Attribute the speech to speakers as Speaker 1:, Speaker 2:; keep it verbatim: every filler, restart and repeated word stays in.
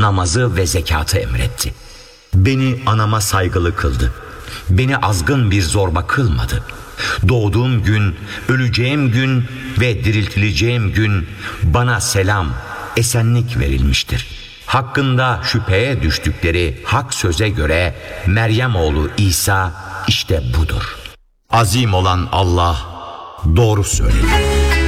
Speaker 1: namazı ve zekatı emretti. Beni anama saygılı kıldı. Beni azgın bir zorba kılmadı. Doğduğum gün, öleceğim gün ve diriltileceğim gün bana selam, esenlik verilmiştir. Hakkında şüpheye düştükleri hak söze göre Meryem oğlu İsa işte budur. Azim olan Allah doğru söyledi.